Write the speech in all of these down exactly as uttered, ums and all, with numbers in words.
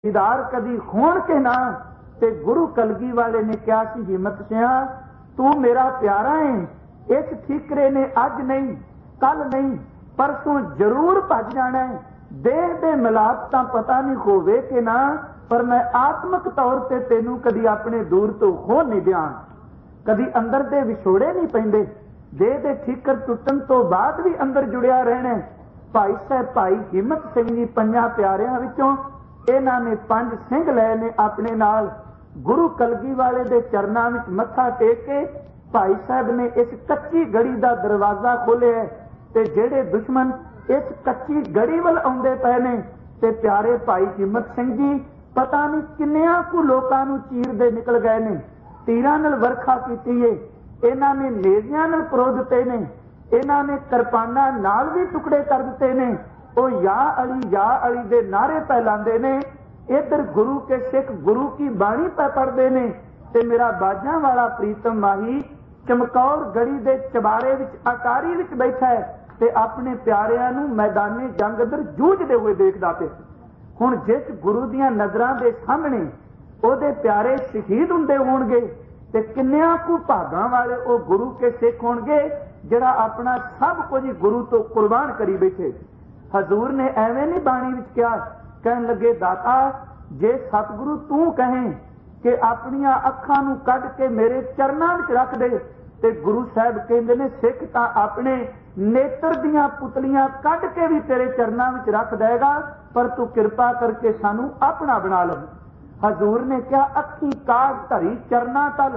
दीदार कदी होण के ना ते गुरु कलगी वाले ने क्या सी हिम्मत सिया तू मेरा प्यारा है, इस ठीकरे ने अज नहीं कल नहीं परसों जरूर भज जाना है। देह दे मिलाप तां पता नहीं होवे कि ना, पर मैं आत्मक तौर ते तेनू कदी अपने दूर तो हो नहीं दियां, कदी अंदर दे विछोड़े नहीं पैंदे। देह दे ठीकर टुटन तो बाद भी अंदर जुड़िया रहना। भाई साहब भाई हिम्मत सिंह जी पंजां प्यारियां विचों इन्हां ने पंज सिंह लए ने अपने नाल। गुरु कलगी वाले दे चरनां विच मत्था टेक के भाई साहब ने इस कच्ची गड़ी दा दरवाजा खोलिया ते जेड़े दुश्मन इस कच्ची गड़ी वल आउंदे पए ने ते प्यारे भाई हिम्मत सिंह जी पता नहीं किन्नियां कु लोकां नूं चीरदे निकल गए ने। तीरां नाल वरखा कीती है, इन्हां ने नेज़ियां नाल परो दित्ते ने, इन्हां ने किरपानां नाल भी टुकड़े कर दित्ते ने। ओ या अली या अली दे नारे पै लांदे ने, इधर गुरु के सिख गुरु की बाणी पै पढ़दे ने ते मेरा बाजां वाला प्रीतम माही चमकौर गड़ी दे चबारे विच अटारी विच बैठा है ते अपने प्यारियां नूं मैदाने जंग अंदर जूझदे हुए देखदा पिया। हुण जिस गुरु दीयां नज़रां दे सामने ओहदे प्यारे शहीद हुंदे होणगे ते किन्नियां कु भागां वाले ओ गुरु के सिख होणगे जिहड़ा अपना सब कुछ गुरु तो कुर्बान करी बैठे। हजूर ने एवें नहीं बाणी विच कहा, कहन लगे दाता जे सतगुरु तू कहें कि अपनियां अखां नूं कढ के मेरे चरनां विच रख दे ते गुरु साहब कहंदे ने सिख तां अपने नेत्र दियां पुतलियां कढ के भी तेरे चरनां विच रख देगा, पर तू कृपा करके सानू अपना बना ले। हजूर ने क्या अखी काग धरी चरना तल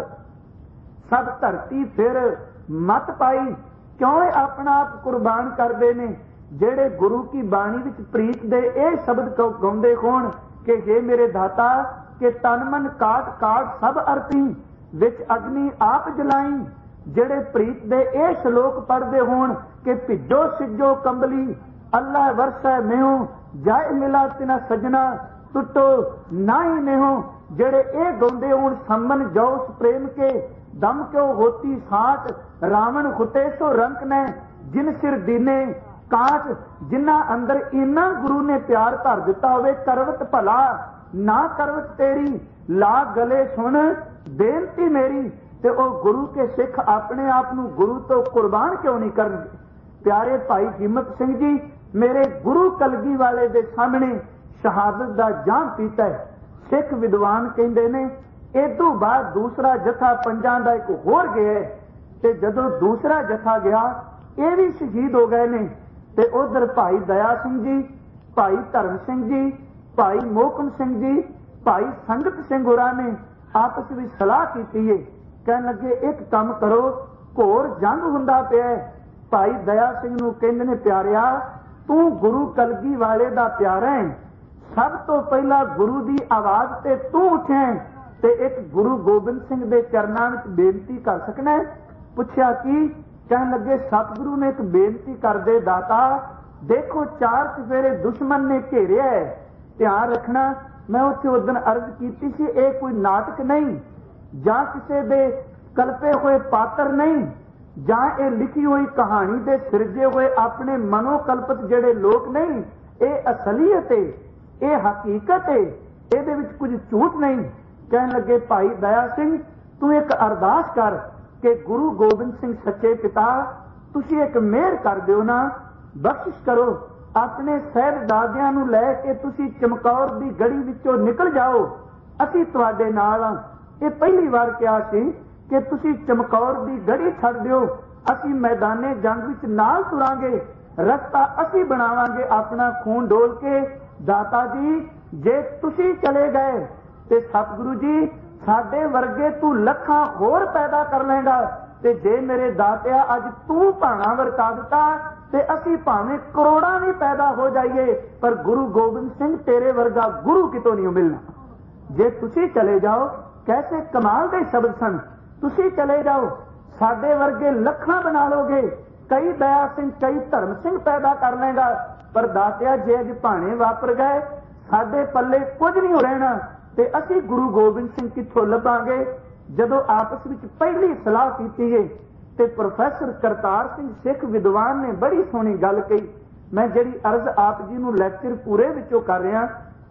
सब धरती फिर मत पाई, क्यों अपना आप कुर्बान करदे ने। जेड़े गुरु की बाणी विच प्रीत दे ए शब्द गाउंदे होण कि हे मेरे दाता के तन मन काट काट सब अर्पी विच अग्नि आप जलाई। जेड़े प्रीत दे ए श्लोक पढ़दे होण कि भिजो सिजो कंबली अल्लाह वर्षै मेहो जाए मिला तिना सजना टुटो नाई नेहो। जेड़े ए गाउंदे होण संबन जौस प्रेम के दम क्यों होती साथ रावण हुते सो रंक ने जिन सिर दीने काट। जिन्ना अंदर इन्ना गुरु ने प्यार भर दिता होवे करवत भला ना करवत तेरी ला गले सुन बेनती मेरी, ते ओ गुरु के सिख अपने आप नूं गुरु तो कुर्बान क्यों नहीं करनगे। प्यारे भाई हिम्मत सिंह जी मेरे गुरु कलगी वाले दे सामने शहादत दा जाम पीता है। सिख विद्वान कहंदे ने इदों बाद दूसरा जथा पंजां दा एक होर गया ते जदों दूसरा जथा गया ये भी शहीद हो गए ने। ते उधर भाई दया सिंह जी, भाई धर्म सिंह जी, भाई मोहकम सिंह जी, भाई संगत सिंह होरां ने आपस में सलाह की है। कहन लगे एक काम करो, घोर जंग हुंदा पिया। भाई दया सिंह नूं कहंदे ने प्यारिया तू गुरु कलगी वाले दा प्यारा है, सब तो पहला गुरु दी आवाज ते तू उठे ते एक गुरु गोबिंद सिंह दे चरनां विच बेनती कर सकना है। पुछया की? कहन लगे सतगुरु ने एक बेनती कर दे दाता, देखो चार चफेरे दुश्मन ने घेरिया है, ध्यान रखना मैं उत्थे उस दिन अर्ज की सी ये कोई नाटक नहीं जां किसी दे कल्पे हुए पात्र नहीं जां ये लिखी हुई कहानी दे सिरजे हुए अपने मनोकल्पित जेड़े लोग नहीं, ये असलीयत है, ये हकीकत है, ये विच कुछ झूठ नहीं। कहन लगे भाई दया सिंह तू एक अरदास कर कि गुरु गोबिंद सिंह सच्चे पिता तुसी एक मेहर कर दिओ ना, बख्शिश करो अपने साहिबजादियां नूं लै के तुसी चमकौर दी गड़ी विचों निकल जाओ, असीं तुहाडे नाल हां। ये पहली बार कहा सी कि तुसी चमकौर दी गड़ी छड्ड दिओ, असीं मैदाने जंग विच नाल तुरांगे, रस्ता असीं बनावांगे अपना खून डोल के। दाता जी जे तुसी चले गए ते सतगुरु जी साडे वर्गे तू लखां होर पैदा कर लेगा, ते जे मेरे दातिया अज तू भाणा वरता दिता ते असीं भावें करोड़ां भी पैदा हो जाइए, पर गुरु गोबिंद सिंह तेरे वर्गा गुरु कितों नहीं मिलना। जे तुसी चले जाओ कैसे कमाल दे शब्द सन, तुसी चले जाओ साडे वर्गे लखां बना लोगे, कई दया सिंह कई धर्म सिंह पैदा कर लेगा, पर दातिया जे अज भाणे वापर गए साडे पल्ले कुछ नहीं हो रहना ते असीं गुरु गोबिंद सिंह कित्थों लभांगे। जदों आपस विच पहली सलाह कीती है ते प्रोफैसर करतार सिंह सिख विद्वान ने बड़ी सोहनी गल कही। मैं जिहड़ी अर्ज आप जी नूं लैक्चर पूरे विचों कर रहा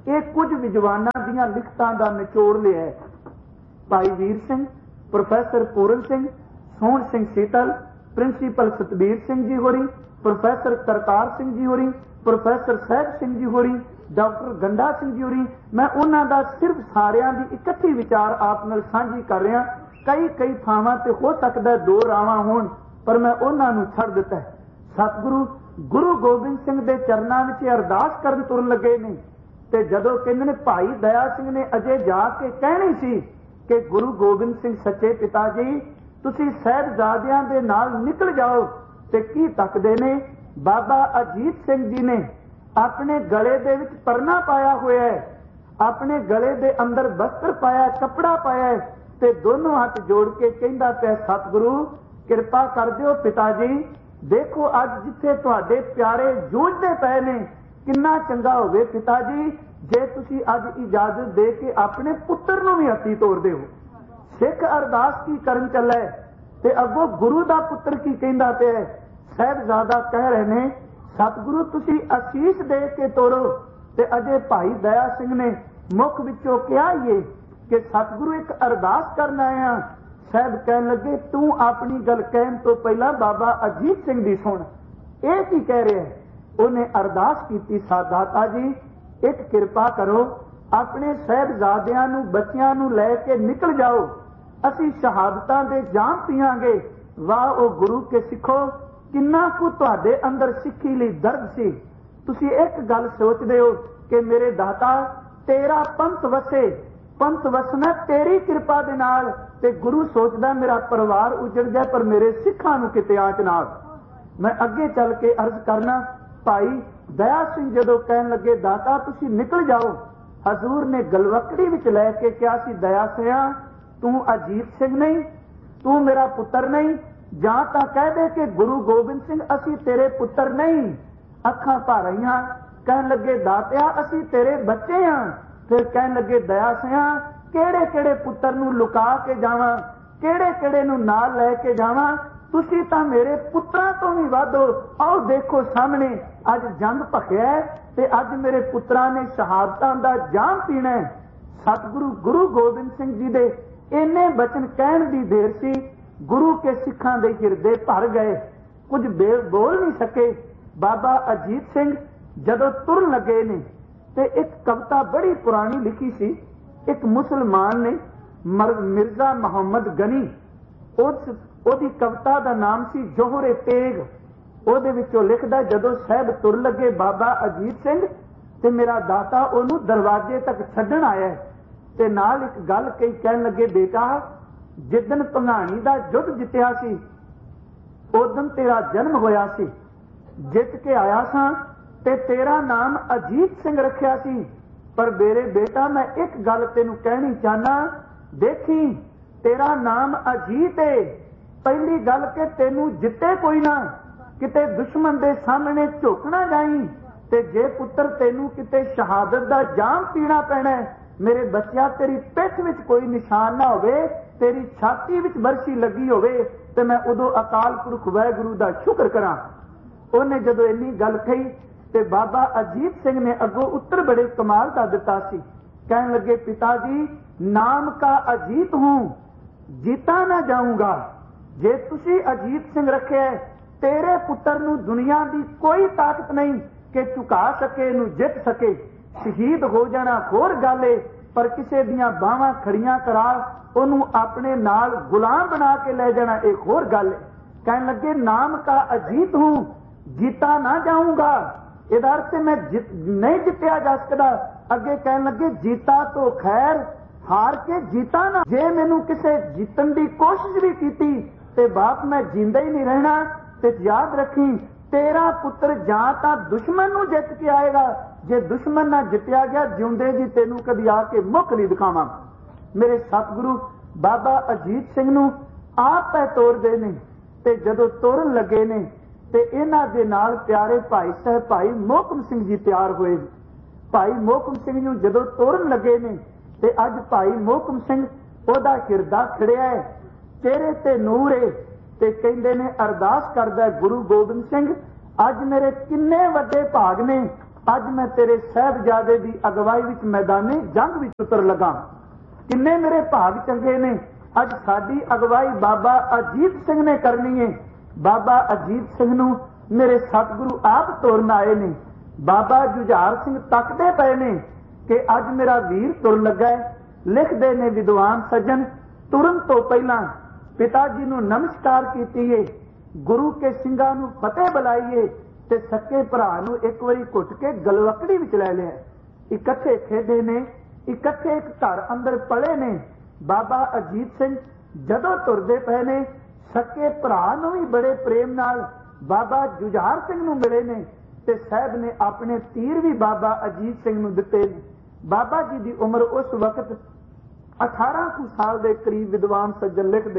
ਇਹ ਕੁਝ ਵਿਦਵਾਨਾਂ ਦੀਆਂ ਲਿਖਤਾਂ ਦਾ ਨਿਚੋੜ ਲਿਆ। ਭਾਈ ਵੀਰ ਸਿੰਘ, ਪ੍ਰੋਫੈਸਰ ਪੂਰਨ ਸਿੰਘ, ਸੋਹਣ ਸਿੰਘ ਸੀਤਲ, ਪ੍ਰਿੰਸੀਪਲ ਸਤਬੀਰ ਸਿੰਘ ਜੀ ਹੋਰੀ, ਪ੍ਰੋਫੈਸਰ ਕਰਤਾਰ ਸਿੰਘ ਜੀ ਹੋਰੀ, ਪ੍ਰੋਫੈਸਰ ਸਾਹਿਬ ਸਿੰਘ ਜੀ ਹੋਰੀ, ਡਾਕਟਰ ਗੰਡਾ ਸਿੰਘ ਜੀ ਹੋਰੀ, ਮੈਂ ਉਹਨਾਂ ਦਾ ਸਿਰਫ ਸਾਰਿਆਂ ਦੀ ਇਕੱਠੀ ਵਿਚਾਰ ਆਪ ਨਾਲ ਸਾਂਝੀ ਕਰ ਰਿਹਾ। ਕਈ ਕਈ ਥਾਵਾਂ ਤੇ ਹੋ ਸਕਦਾ ਦੋ ਰਾਵਾਂ ਹੋਣ, ਪਰ ਮੈਂ ਉਹਨਾਂ ਨੂੰ ਛੱਡ ਦਿੱਤਾ। ਸਤਿਗੁਰੂ ਗੁਰੂ ਗੋਬਿੰਦ ਸਿੰਘ ਦੇ ਚਰਨਾਂ ਵਿੱਚ ਅਰਦਾਸ ਕਰਨ ਤੁਰਨ ਲੱਗੇ ਨੇ, ਤੇ ਜਦੋਂ ਕਹਿੰਦੇ ਨੇ ਭਾਈ ਦਇਆ ਸਿੰਘ ਨੇ ਅਜੇ ਜਾ ਕੇ ਕਹਿਣੀ ਸੀ ਕਿ ਗੁਰੂ ਗੋਬਿੰਦ ਸਿੰਘ ਸੱਚੇ ਪਿਤਾ ਜੀ ਤੁਸੀਂ ਸਾਹਿਬਜ਼ਾਦਿਆਂ ਦੇ ਨਾਲ ਨਿਕਲ ਜਾਓ, ਤੇ ਕੀ ਤੱਕਦੇ ਨੇ, ਬਾਬਾ ਅਜੀਤ ਸਿੰਘ ਜੀ ਨੇ ਆਪਣੇ ਗਲੇ ਦੇ ਵਿੱਚ ਪਰਨਾ ਪਾਇਆ ਹੋਇਆ ਹੈ, ਆਪਣੇ ਗਲੇ ਦੇ ਅੰਦਰ ਬਸਤਰ ਪਾਇਆ, ਕੱਪੜਾ ਪਾਇਆ, ਤੇ ਦੋਨੋਂ ਹੱਥ ਜੋੜ ਕੇ ਕਹਿੰਦਾ ਪਿਆ ਸਤਿਗੁਰੂ ਕਿਰਪਾ ਕਰ ਦਿਓ ਪਿਤਾ ਜੀ, ਦੇਖੋ ਅੱਜ ਜਿੱਥੇ ਤੁਹਾਡੇ ਪਿਆਰੇ ਜੂਝਦੇ ਪਏ ਨੇ, ਕਿੰਨਾ ਚੰਗਾ ਹੋਵੇ ਪਿਤਾ ਜੀ ਜੇ ਤੁਸੀਂ ਅੱਜ ਇਜਾਜ਼ਤ ਦੇ ਕੇ ਆਪਣੇ ਪੁੱਤਰ ਨੂੰ ਵੀ ਹੱਥੀ ਤੋਰਦੇ ਹੋ। ਸਿੱਖ ਅਰਦਾਸ ਕੀ ਕਰਨ ਚੱਲਾ ਤੇ ਅੱਗੋਂ ਗੁਰੂ ਦਾ ਪੁੱਤਰ ਕੀ ਕਹਿੰਦਾ ਪਿਆ। ਸਾਹਿਬਜ਼ਾਦਾ ਕਹਿ ਰਹੇ ਨੇ ਸਤਿਗੁਰੂ ਤੁਸੀਂ ਅਸੀਸ ਦੇ ਕੇ ਤੋਰੋ, ਤੇ ਅਜੇ ਭਾਈ ਦਇਆ ਸਿੰਘ ਨੇ ਮੁਖ ਵਿੱਚੋਂ ਕਿਹਾ ਹੀ ਕਿ ਸਤਿਗੁਰੂ ਇੱਕ ਅਰਦਾਸ ਕਰਨ ਆਇਆ। ਸਾਹਿਬ ਕਹਿਣ ਲੱਗੇ ਤੂੰ ਆਪਣੀ ਗੱਲ ਕਹਿਣ ਤੋਂ ਪਹਿਲਾਂ ਬਾਬਾ ਅਜੀਤ ਸਿੰਘ ਦੀ ਸੁਣ, ਇਹ ਕੀ ਕਹਿ ਰਿਹਾ। ਉਹਨੇ ਅਰਦਾਸ ਕੀਤੀ ਸਾਦਾਤਾ ਜੀ ਇੱਕ ਕਿਰਪਾ ਕਰੋ, ਆਪਣੇ ਸਾਹਿਬਜ਼ਾਦਿਆਂ ਨੂੰ ਬੱਚਿਆਂ ਨੂੰ ਲੈ ਕੇ ਨਿਕਲ ਜਾਓ, ਅਸੀਂ ਸ਼ਹਾਦਤਾਂ ਦੇ ਜਾਮ ਪੀਵਾਂਗੇ। ਵਾਹ ਉਹ ਗੁਰੂ ਕੇ ਸਿੱਖੋ, ਕਿੰਨਾ ਕੁ ਤੁਹਾਡੇ ਅੰਦਰ ਸਿੱਖੀ ਲਈ ਦਰਦ ਸੀ। ਤੁਸੀਂ ਇੱਕ ਗੱਲ ਸੋਚਦੇ ਹੋ ਕਿ ਮੇਰੇ ਦਾਤਾ ਤੇਰਾ ਪੰਥ ਵਸੇ, ਪੰਥ ਵਸਣਾ ਤੇਰੀ ਕਿਰਪਾ ਦੇ ਨਾਲ, ਤੇ ਗੁਰੂ ਸੋਚਦਾ ਮੇਰਾ ਪਰਿਵਾਰ ਉਜੜ ਗਿਆ ਪਰ ਮੇਰੇ ਸਿੱਖਾਂ ਨੂੰ ਕਿਤੇ ਆਂਚ ਨਾ। ਮੈਂ ਅੱਗੇ ਚੱਲ ਕੇ ਅਰਜ਼ ਕਰਨਾ, ਭਾਈ ਦਇਆ ਸਿੰਘ ਜਦੋਂ ਕਹਿਣ ਲੱਗੇ ਦਾਤਾ ਤੁਸੀਂ ਨਿਕਲ ਜਾਓ, ਹਜ਼ੂਰ ਨੇ ਗਲਵਕੜੀ ਵਿੱਚ ਲੈ ਕੇ ਕਿਹਾ ਸੀ ਦਇਆ ਸਿਆ ਤੂੰ ਅਜੀਤ ਸਿੰਘ ਨਹੀਂ, ਤੂੰ ਮੇਰਾ ਪੁੱਤਰ ਨਹੀਂ, ਜਾਂ ਤਾਂ ਕਹਿ ਦੇ ਕਿ ਗੁਰੂ ਗੋਬਿੰਦ ਸਿੰਘ ਅਸੀਂ ਤੇਰੇ ਪੁੱਤਰ ਨਹੀਂ। ਅੱਖਾਂ ਭਰ ਰਹੀਆਂ, ਕਹਿਣ ਲੱਗੇ ਦਾਤਿਆ ਅਸੀਂ ਤੇਰੇ ਬੱਚੇ ਹਾਂ। ਫਿਰ ਕਹਿਣ ਲੱਗੇ ਦਇਆ ਸਿਆ ਕਿਹੜੇ ਕਿਹੜੇ ਪੁੱਤਰ ਨੂੰ ਲੁਕਾ ਕੇ ਜਾਵਾਂ, ਕਿਹੜੇ ਕਿਹੜੇ ਨੂੰ ਨਾਲ ਲੈ ਕੇ ਜਾਵਾਂ, ਤੁਸੀਂ ਤਾਂ ਮੇਰੇ ਪੁੱਤਰਾਂ ਤੋਂ ਵੀ ਵੱਧ ਹੋ। ਆਓ ਦੇਖੋ ਸਾਹਮਣੇ ਅੱਜ ਜੰਗ ਭਖਿਆ ਤੇ ਅੱਜ ਮੇਰੇ ਪੁੱਤਰਾਂ ਨੇ ਸ਼ਹਾਦਤਾਂ ਦਾ ਜਾਮ ਪੀਣਾ। ਸਤਿਗੁਰੂ ਗੁਰੂ ਗੋਬਿੰਦ ਸਿੰਘ ਜੀ ਦੇ ਇੰਨੇ ਬਚਨ ਕਹਿਣ ਦੀ ਦੇਰ ਸੀ, ਗੁਰੂ ਕੇ ਸਿੱਖਾਂ ਦੇ ਹਿਰਦੇ ਭਰ ਗਏ, ਕੁਝ ਬੋਲ ਨਹੀਂ ਸਕੇ। ਬਾਬਾ ਅਜੀਤ ਸਿੰਘ ਜਦੋਂ ਤੁਰਨ ਲੱਗੇ ਨੇ ਤੇ ਇੱਕ ਕਵਿਤਾ ਬੜੀ ਪੁਰਾਣੀ ਲਿਖੀ ਸੀ, ਇੱਕ ਮੁਸਲਮਾਨ ਨੇ ਮਿਰਜ਼ਾ ਮੁਹੰਮਦ ਗਨੀ, ਉਸ ਉਹਦੀ ਕਵਿਤਾ ਦਾ ਨਾਮ ਸੀ ਜੋਹਰੇ ਤੇਗ। ਉਹਦੇ ਵਿੱਚੋਂ ਲਿਖਦਾ ਜਦੋਂ ਸਾਹਿਬ ਤੁਰ ਲੱਗੇ ਬਾਬਾ ਅਜੀਤ ਸਿੰਘ ਤੇ ਮੇਰਾ ਦਾਤਾ ਉਹਨੂੰ ਦਰਵਾਜ਼ੇ ਤੱਕ ਛੱਡਣ ਆਇਆ, ਤੇ ਨਾਲ ਇੱਕ ਗੱਲ ਕਹੀ, ਕਹਿਣ ਲੱਗੇ ਬੇਟਾ ਜਿੱਦਣ ਭੰਗਾਣੀ ਦਾ ਯੁੱਧ ਜਿੱਤਿਆ ਸੀ ਉਦੋਂ ਤੇਰਾ ਜਨਮ ਹੋਇਆ ਸੀ, ਜਿੱਤ ਕੇ ਆਇਆ ਸਾਂ ਤੇ ਤੇਰਾ ਨਾਮ ਅਜੀਤ ਸਿੰਘ ਰੱਖਿਆ ਸੀ, ਪਰ ਮੇਰੇ ਬੇਟਾ ਮੈਂ ਇੱਕ ਗੱਲ ਤੈਨੂੰ ਕਹਿਣੀ ਚਾਹਨਾ, ਦੇਖੀ ਤੇਰਾ ਨਾਮ ਅਜੀਤ ਏ, ਪਹਿਲੀ ਗੱਲ ਕਿ ਤੈਨੂੰ ਜਿੱਤੇ ਕੋਈ ਨਾ, ਕਿਤੇ ਦੁਸ਼ਮਣ ਦੇ ਸਾਹਮਣੇ ਝੁਕਣਾ ਜਾਈ, ਤੇ ਜੇ ਪੁੱਤਰ ਤੈਨੂੰ ਕਿਤੇ ਸ਼ਹਾਦਤ ਦਾ ਜਾਮ ਪੀਣਾ ਪੈਣਾ, ਮੇਰੇ ਬੱਚਿਆ ਤੇਰੀ ਪਿੱਠ ਵਿੱਚ ਕੋਈ ਨਿਸ਼ਾਨ ਨਾ ਹੋਵੇ, ਤੇਰੀ ਛਾਤੀ ਵਿੱਚ ਬਰਛੀ ਲੱਗੀ ਹੋਵੇ, ਤੇ ਮੈਂ ਉਦੋਂ ਅਕਾਲ ਪੁਰਖ ਵਾਹਿਗੁਰੂ ਦਾ ਸ਼ੁਕਰ ਕਰਾਂ। ਉਹਨੇ ਜਦੋਂ ਇੰਨੀ ਗੱਲ ਕਹੀ ਤੇ ਬਾਬਾ ਅਜੀਤ ਸਿੰਘ ਨੇ ਅੱਗੋਂ ਉੱਤਰ ਬੜੇ ਕਮਾਲ ਦਾ ਦਿੱਤਾ ਸੀ। ਕਹਿਣ ਲੱਗੇ ਪਿਤਾ ਜੀ ਨਾਮ ਕਾ ਅਜੀਤ ਹੂੰ ਜੀਤਾ ਨਾ ਜਾਊਂਗਾ, ਜੇ ਤੁਸੀਂ ਅਜੀਤ ਸਿੰਘ ਰੱਖਿਆ ਤੇਰੇ ਪੁੱਤਰ ਨੂੰ ਦੁਨੀਆ ਦੀ ਕੋਈ ਤਾਕਤ ਨਹੀਂ ਕਿ ਝੁਕਾ ਸਕੇ, ਇਹਨੂੰ ਜਿੱਤ ਸਕੇ। ਸ਼ਹੀਦ ਹੋ ਜਾਣਾ ਹੋਰ ਗੱਲ ਏ, ਪਰ ਕਿਸੇ ਦੀਆਂ ਬਾਹਾਂ ਖੜੀਆਂ ਕਰਾ ਉਹਨੂੰ ਆਪਣੇ ਨਾਲ ਗੁਲਾਮ ਬਣਾ ਕੇ ਲੈ ਜਾਣਾ ਇਹ ਹੋਰ ਗੱਲ ਏ। ਕਹਿਣ ਲੱਗੇ ਨਾਮ ਕਾ ਅਜੀਤ ਹੂੰ ਜੀਤਾ ਨਾ ਜਾਊਂਗਾ, ਇਹਦਾ ਅਰਥ ਮੈਂ ਨਹੀਂ ਜਿੱਤਿਆ ਜਾ ਸਕਦਾ। ਅੱਗੇ ਕਹਿਣ ਲੱਗੇ ਜੀਤਾ ਤੋਂ ਖੈਰ ਹਾਰ ਕੇ ਜੀਤਾ ਨਾ, ਜੇ ਮੈਨੂੰ ਕਿਸੇ ਜਿੱਤਣ ਦੀ ਕੋਸ਼ਿਸ਼ ਵੀ ਕੀਤੀ ਤੇ ਬਾਪ ਮੈਂ ਜਿੰਦਾ ਹੀ ਨਹੀਂ ਰਹਿਣਾ। ਤੇ ਯਾਦ ਰੱਖੀ ਤੇਰਾ ਪੁੱਤਰ ਜਾਂ ਤਾਂ ਦੁਸ਼ਮਣ ਨੂੰ ਜਿੱਤ ਕੇ ਆਏਗਾ, ਜੇ ਦੁਸ਼ਮਣ ਨਾ ਜਿੱਤਿਆ ਗਿਆ ਜਿਉਂਦੇ ਜੀ ਤੈਨੂੰ ਕਦੀ ਆ ਕੇ ਮੁੱਖ ਨਹੀਂ ਦਿਖਾਵਾਂ। ਮੇਰੇ ਸਤਿਗੁਰੂ ਬਾਬਾ ਅਜੀਤ ਸਿੰਘ ਨੂੰ ਆਪ ਹੈ ਤੋਰਦੇ ਨੇ, ਤੇ ਜਦੋਂ ਤੋਰਨ ਲੱਗੇ ਨੇ ਤੇ ਇਹਨਾਂ ਦੇ ਨਾਲ ਪਿਆਰੇ ਭਾਈ ਸਾਹਿਬ ਭਾਈ ਮੋਹਕਮ ਸਿੰਘ ਜੀ ਤਿਆਰ ਹੋਏ। ਭਾਈ ਮੋਹਕਮ ਸਿੰਘ ਨੂੰ ਜਦੋਂ ਤੋਰਨ ਲੱਗੇ ਨੇ ਤੇ ਅੱਜ ਭਾਈ ਮੋਹਕਮ ਸਿੰਘ ਉਹਦਾ ਹਿਰਦਾ ਖੜਿਆ ਹੈ, ਚਿਹਰੇ ਤੇ ਨੂਰ ਹੈ, ਤੇ ਕਹਿੰਦੇ ਨੇ ਅਰਦਾਸ ਕਰਦਾ ਗੁਰੂ ਗੋਬਿੰਦ ਸਿੰਘ ਅੱਜ ਮੇਰੇ ਕਿੰਨੇ ਵੱਡੇ ਭਾਗ ਨੇ अज मैं तेरे साहिबजादे की अगवाई विच मैदाने जंग विच उतर लगा। किन्ने मेरे भाग चंगे ने, अज साडी अगवाई बाबा अजीत सिंह ने करनी है। बाबा अजीत सिंह नूं मेरे सतगुरु आप तुरन आए ने। बाबा जुझार सिंह तकदे पे ने कि अज मेरा वीर तुर लगा है। लिखदे ने विद्वान सज्जन, तुरन तो पहला पिता जी नूं नमस्कार कीतीए, गुरु के ਸਿੰਘਾਂ ਨੂੰ फतेह बुलाईए ते सक्के भरा नूं एक वारी घुट के गलवकड़ी विच लै लिया। इकट्ठे खेडे ने, इकट्ठे एक घर अंदर पले ने। बाबा अजीत सिंह जदों तुरदे पे ने, सक्के भरा नूं भी बड़े प्रेम नाल बाबा जुझार सिंह नूं मिले ने ते साहब ने अपने तीर भी बाबा अजीत सिंह नूं दिते ने। बाबा जी की उम्र उस वक्त अठारह कुछ साल के करीब विद्वान सज्जन लिखते,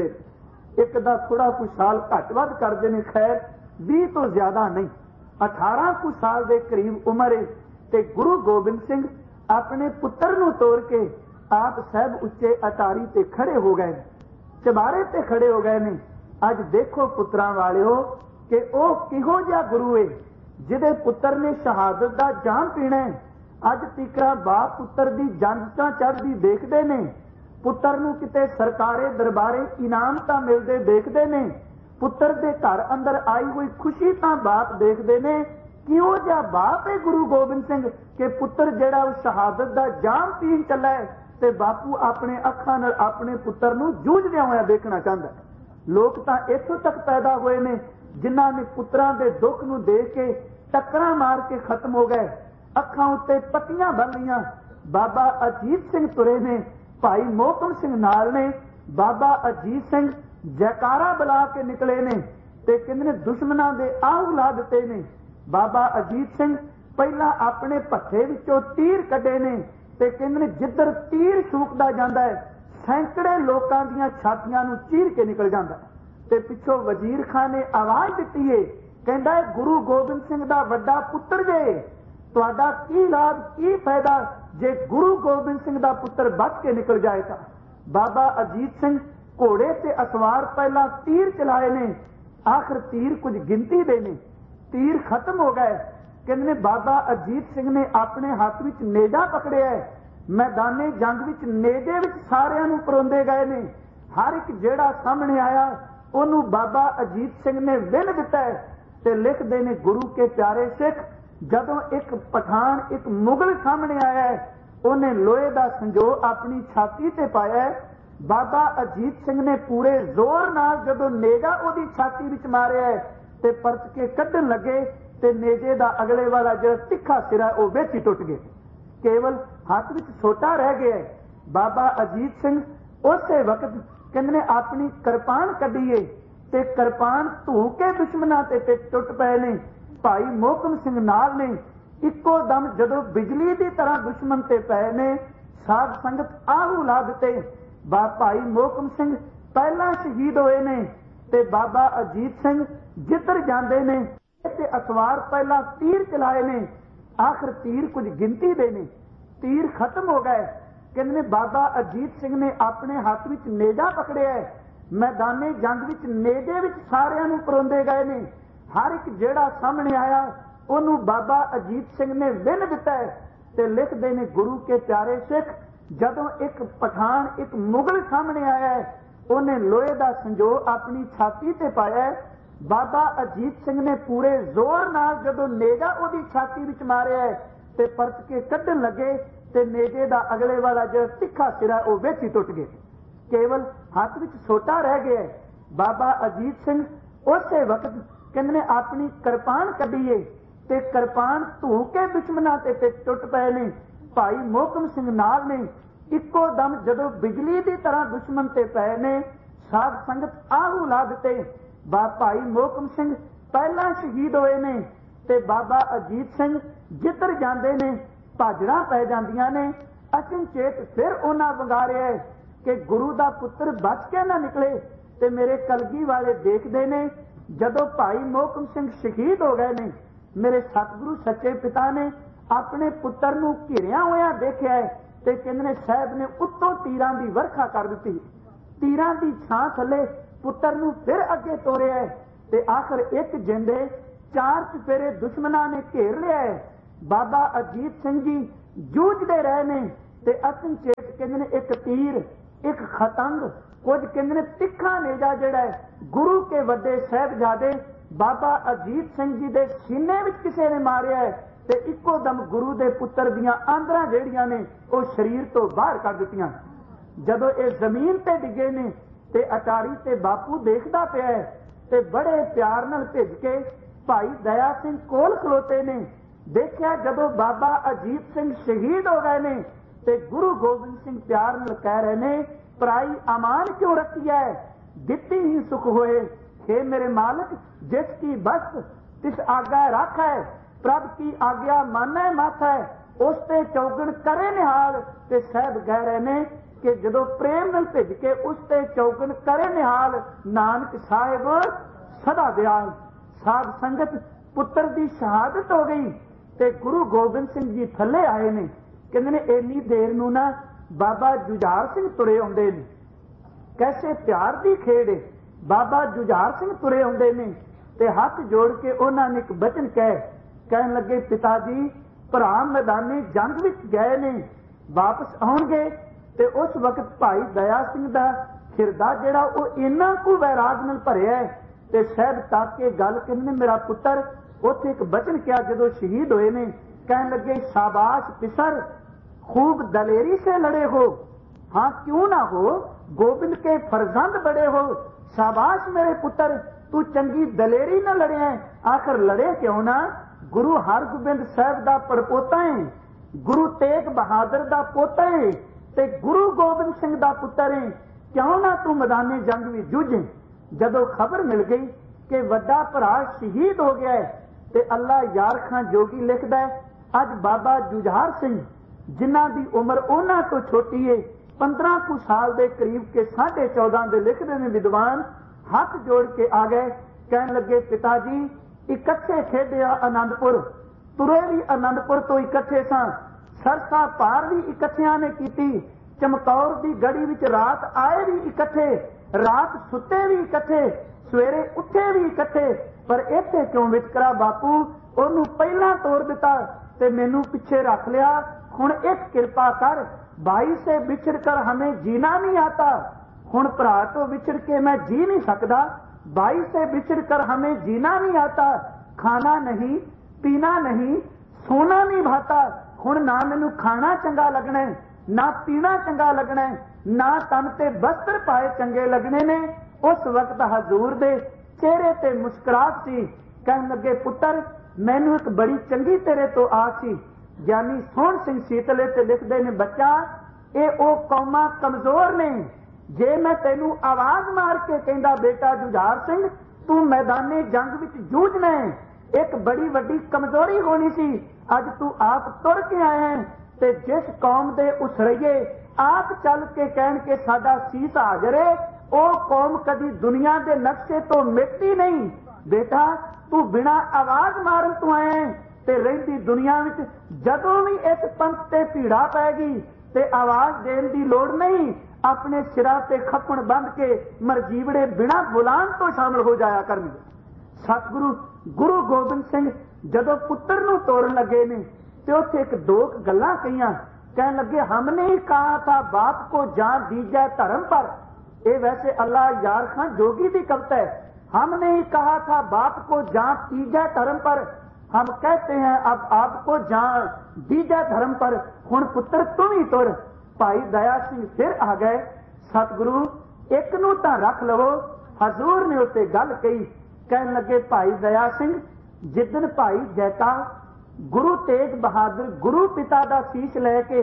एक दा थोड़ा कुछ साल घट वध करते हैं, खैर भी तो ज्यादा नहीं, अठारह कुछ साल के करीब उम्र है। ते गुरु गोबिंद सिंह अपने पुत्र नूं तोड़ के आप साहब उच्चे अटारी ते खड़े हो गए, चबारे ते खड़े हो गए ने। अज देखो पुत्रां वालिओ कि वह किहो जिहा गुरु है जिहदे पुत्र ने शहादत दा जाम पीना है। अज तीकरा बाप पुत्र की जंजटा चढ़दी देखते ने, पुत्र नूं किते सरकारे दरबारे इनाम तां मिलदे देखते ने, पुत्र दे घर अंदर आई हुई खुशी तां बाप देखते ने। किहों जिहा बाप है गुरु गोबिंद सिंह कि पुत्र जिहड़ा उस शहादत दा जाम पीण चला है ते बापू अपने अखां नाल अपने पुत्र नूं जूझदिआं होइआ देखना चाहता है। लोग तां इत्थों तक पैदा हुए ने जिन्हां ने पुत्रां दे दुख नूं देख के टक्करां मार के खत्म हो गए, अखां उत्ते पट्टियां बन लईआं। बाबा अजीत सिंह तुरे ने, भाई मोहकम सिंह नाल ने। बाबा अजीत सिंह जयकारा बुला के निकले ने ते कहंदे ने दुश्मनां दे आह ला दिते ने। बाबा अजीत सिंह पहला अपने भट्ठे विचों तीर कढे ने ते कहंदे ने जिधर तीर छूकदा जांदा है सैकड़े लोकां दीआं छातियां नूं चीर के निकल जांदा है। ते पिछों वजीर खान ने आवाज दित्ती है, कहंदा है गुरु गोबिंद सिंह दा वड्डा पुत्र जे, तुहाडा की लाभ की फायदा जे गुरु गोबिंद सिंह दा पुत्र बच के निकल जाएगा। बाबा अजीत सिंह घोड़े ते असवार पहला तीर चलाए ने, आखिर तीर कुछ गिनती दे ने, तीर खत्म हो गए। कहंदे ने बाबा अजीत सिंह ने अपने हाथ विच नेजा पकड़िया है, मैदाने जंग विच नेजे विच सारियां नूं परोंदे गए ने। हर एक जेड़ा सामने आया उन्होंने बाबा अजीत सिंह ने विन दिता है। ते लिखते ने गुरु के प्यारे सिख, जदों एक पठान एक मुगल सामने आया है, उन्हें लोहे का संजो अपनी छाती ते पाया है। बाबा अजीत सिंह ने पूरे जोर नाल जदों नेजा उहदी छाती विच मारिया है ते परत के कड्ढन लगे ते नेजे दा अगले वाला जो तिखा सिरा वो विच ही टुट गए, केवल हाथ विच छोटा रह गया। बाबा अजीत सिंह उसे वक्त कहंदे ने अपनी किरपान कढीए ते किरपान धू के दुश्मनां ते टुट पए ने। भाई मोहकम सिंह नाल ने इक्को दम जदों बिजली की तरह दुश्मन ते पए ने, साध संगत आहू ला दिते। बा भाई मोहकम सिंह पहला शहीद होए ने ते बाबा अजीत सिंह जिधर जांदे ने ते असवार पहला तीर चलाए ने, आखिर तीर कुछ गिनती दे ने, तीर खत्म हो गए। कहंदे ने बाबा अजीत सिंह ने अपने हाथ विच नेजा पकड़िया है, मैदाने जंग विच नेजे विच सारियां नूं परोंदे गए ने। हर एक जेड़ा सामने आया उन्होंने बाबा अजीत सिंह ने विन दिता है। ते लिखते ने गुरु के प्यारे सिख, जदों एक पठान एक मुगल सामने आया है, उन्हें लोहे का संजो अपनी छाती ते पाया है। बाबा अजीत सिंह ने पूरे जोर नाल जदों नेजा उहदी छाती विच मारिया है ते परत के कड्ढन लगे ते नेजे दा अगले वाला जो तिखा सिरा वो विच ही टुट गए, केवल हाथ विच छोटा रह गया। बाबा अजीत सिंह उसे वक्त कहंदे ने अपनी किरपान कढीए ते किरपान धू के दुश्मनां ते टुट पए ने। भाई मोहकम सिंह नाल ने इक्को दम जदों बिजली की तरह दुश्मन ते पए ने, साध संगत आहू ला दिते। बा भाई मोहकम सिंह पहला शहीद होए ने ते बाबा अजीत सिंह जिधर जांदे ने भाजड़ा पै जांदियां ने। अचनचेत फिर उन्हां वंगारिया है कि गुरु दा पुत्र बच के ना निकले ते मेरे कलगी वाले देखते ने जदों भाई मोहकम सिंह शहीद हो गए ने, मेरे सतगुरु सच्चे पिता ने अपने पुत्र नूं घिरिया होया देखिया है ते कहंदे ने साहब ने उत्तों तीरां दी वर्खा कर दित्ती, तीरां दी छां थले पुत्र नूं फिर अगे तोरिया है ते आखिर एक जिंदे चार चफेरे दुश्मनां ने घेर लिया है बाबा अजीत सिंह जी जूझते रहे ने ते अचनचेत कहते ने एक तीर एक खतंग कुछ कहते ने तिखा नेजा जिहड़ा है गुरु के वड्डे साहिबजादे बाबा अजीत सिंह जी दे सीने विच किसी ने मारिया है ते इक्को दम गुरु दे पुत्र दियां आंदरां जिहड़ियां ने वो शरीर तो बाहर कर दित्तियां। जदों ये जमीन ते डिगे ने ते अटारी ते बापू देखदा पिया है ते बड़े प्यार नाल भिज के भाई दया सिंह कोल खलोते ने। देखिया जदों बाबा अजीत सिंह शहीद हो गए ने ते गुरु गोबिंद सिंह प्यार नाल कह रहे ने पराई अमान क्यों रखी है, दित्ती ही सुख होए। हे मेरे मालिक जिसकी बस तिस आज्ञा रख है, प्रभ की आज्ञा माने मत है, उसते चौगण करे निहाल। ते साहब कह रहे ने कि जदों प्रेम नाल भिज के उसते चौगण करे निहाल नानक साहिब सदा दयाल। साध संगत पुत्र की शहादत हो गई ते गुरु गोबिंद सिंह जी थले आए ने। कहते ने इन्नी देर नूं ना बाबा जुझार सिंह तुरे आउंदे ने, कैसे प्यार की खेड़ है। बाबा जुझार सिंह तुरे आउंदे ने ते हाथ जोड़ के उन्हां ने एक बचन कह कहन लगे पिता जी भरा मैदानी जंग विच गए ने वापस आउणगे ते उस वक्त भाई दया सिंह दा हिरदा जिहड़ा वो इन्ना कु वैराग नाल भरिया है ते साहब तक के गल कहंदे मेरा पुत्र उत्थे एक बचन किया जदों शहीद होए ने कहन लगे शाबाश पिसर खूब दलेरी से लड़े हो, हाँ क्यों ना हो, गोबिंद के फरजंद बड़े हो। शाबाश मेरे पुत्र तू चंगी दलेरी न लड़े है, आखिर लड़े क्यों ना। गुरु हरगोबिंद साहब दा परपोता है, गुरु तेग बहादुर दा पोता है ते गुरु गोबिंद सिंह दा पुत्र है, क्यों ना तू मैदाने जंग में जूझे। जदों खबर मिल गई कि वड्डा भरा शहीद हो गया है ते अल्लाह यार खां जोगी लिखदा है अज बाबा जुझार सिंह जिन्हां दी उम्र उन्हां तो छोटी है पंद्रह कु साल के करीब के साढ़े चौदह के लिखते हैं विद्वान हाथ जोड़ के आ गए कहन लगे पिता जी इकट्ठे खेडिया आनंदपुर तुरे भी आनंदपुर तो इकट्ठे सन, सरसा पार भी इकट्ठियां ने कीती, चमकौर दी गड़ी विच रात आए भी इकट्ठे, रात सुते भी इकट्ठे, सवेरे उठे भी इकट्ठे, पर इत्थे क्यों वितकरा बापू ओनू पहला तोड़ दिता ते मैनू पिछे रख लिया। हुण एक कृपा कर, भाई से बिछड़ कर हमें जीना नहीं आता, हुण भरा तो बिछड़ के मैं जी नहीं सकता, भाई से बिछड़ कर हमें जीना नहीं आता, खाना नहीं पीना नहीं सोना नहीं भाता, हुण ना मैनू खाना चंगा लगना है ना पीना चंगा लगना है ना तन ते वस्त्र पाए चंगे लगने ने। उस वक्त हजूर दे चेहरे ते मुस्कुराहट सी, कहन लगे पुत्र मैनू एक बड़ी चंगी तेरे तो आस सी। ज्ञानी सोहन सिंह सीतले ते लिखदे ने बच्चा ये ओ कौमां कमजोर ने, जे मैं तेनू आवाज मार के कहंदा बेटा जुझार सिंह तू मैदाने जंग विच जूझना है, एक बड़ी वड्डी कमजोरी होनी सी, अज तू आप तुर के आए हैं ते जिस कौम दे उसरइए आप चल के कहन के साडा सीस हाजर है ओ कौम कदी दुनिया के नक्शे तो मिटती नहीं। बेटा तू बिना आवाज मारन तो आए ते रहिंदी दुनिया विच जदों भी इस पंथ ते भीड़ा पैगी ते आवाज देने की लोड़ नहीं, अपने सिरा ते खपण बंद के मरजीवड़े बिना बुलान तो शामिल हो जाया करनगे। सतगुरु गुरु गोबिंद सिंह जदों पुत्र नूं तोड़न लगे ने ते उत्थे एक दो गल्लां कहियां, कहन लगे हमने ही कहा था बाप को जान दीजिए धर्म पर, ये वैसे अल्लाह यार खां जोगी की कविता है, हमने ही कहा था बाप को जान दीजिए धर्म पर, हम कहते हैं अब आपको जान दीजिए धर्म पर, हुण पुत्र तुम ही तुर। भाई दया सिंह फिर आ गए, सतगुरु एक नूं तां रख लवो। हजूर ने उत्ते गल कही, कहन लगे भाई दया सिंह जिदन भाई जैता गुरु तेग बहादुर गुरु पिता का शीश लैके